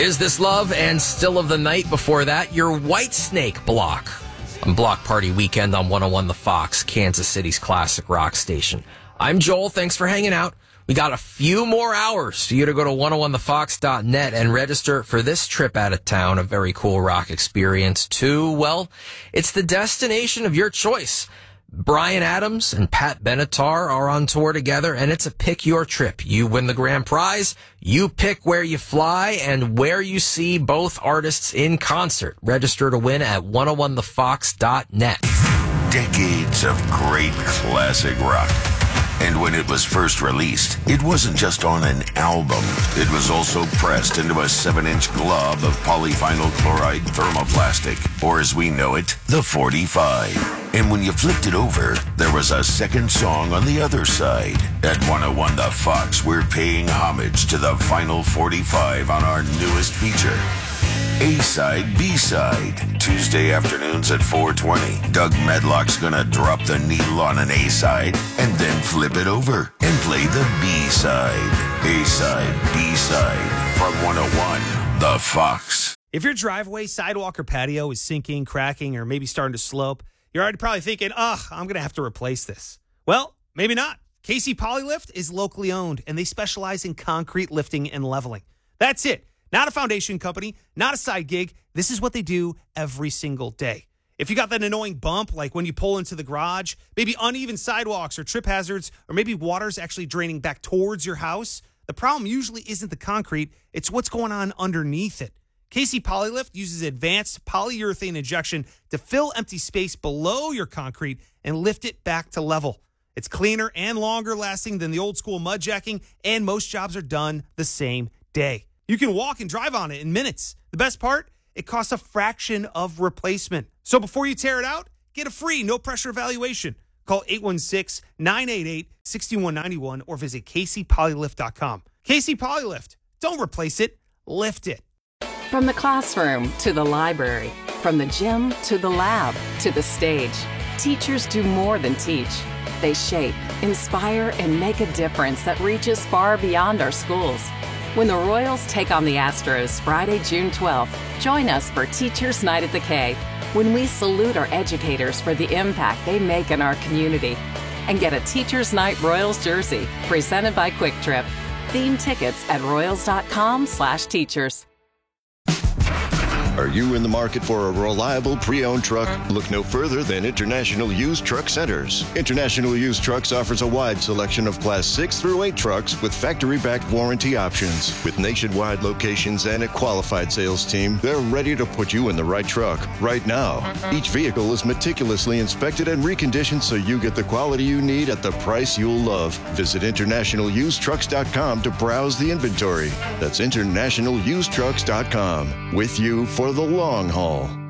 Is This Love and Still of the Night. Before that, your Whitesnake block on Block Party Weekend on 101 The Fox, Kansas City's classic rock station. I'm Joel. Thanks for hanging out. We got a few more hours for you to go to 101thefox.net and register for this trip out of town, a very cool rock experience to, well, it's the destination of your choice. Bryan Adams and Pat Benatar are on tour together, and it's a pick your trip. You win the grand prize, you pick where you fly, and where you see both artists in concert. Register to win at 101thefox.net. Decades of great classic rock. And when it was first released, it wasn't just on an album. It was also pressed into a 7-inch glob of polyvinyl chloride thermoplastic, or as we know it, the 45. And when you flipped it over, there was a second song on the other side. At 101 The Fox, we're paying homage to the Vinyl 45 on our newest feature. A-side, B-side. Tuesday afternoons at 4:20. Doug Medlock's gonna drop the needle on an A-side and then flip it over and play the B-side. A-side, B-side from 101 The Fox. If your driveway, sidewalk, or patio is sinking, cracking, or maybe starting to slope, you're already probably thinking, I'm going to have to replace this. Well, maybe not. KC Polylift is locally owned, and they specialize in concrete lifting and leveling. That's it. Not a foundation company, not a side gig. This is what they do every single day. If you got that annoying bump, like when you pull into the garage, maybe uneven sidewalks or trip hazards, or maybe water's actually draining back towards your house, the problem usually isn't the concrete, it's what's going on underneath it. KC Polylift uses advanced polyurethane injection to fill empty space below your concrete and lift it back to level. It's cleaner and longer lasting than the old school mud jacking, and most jobs are done the same day. You can walk and drive on it in minutes. The best part, it costs a fraction of replacement. So before you tear it out, get a free no-pressure evaluation. Call 816-988-6191 or visit kcpolylift.com. KC Polylift. Don't replace it. Lift it. From the classroom to the library, from the gym to the lab to the stage, teachers do more than teach. They shape, inspire, and make a difference that reaches far beyond our schools. When the Royals take on the Astros Friday, June 12th, join us for Teachers Night at the K, when we salute our educators for the impact they make in our community. And get a Teachers Night Royals jersey presented by Quick Trip. Theme tickets at royals.com/teachers. Are you in the market for a reliable pre-owned truck? Look no further than International Used Truck Centers. International Used Trucks offers a wide selection of Class 6 through 8 trucks with factory-backed warranty options. With nationwide locations and a qualified sales team, they're ready to put you in the right truck right now. Each vehicle is meticulously inspected and reconditioned so you get the quality you need at the price you'll love. Visit InternationalUsedTrucks.com to browse the inventory. That's InternationalUsedTrucks.com. With you for the long haul.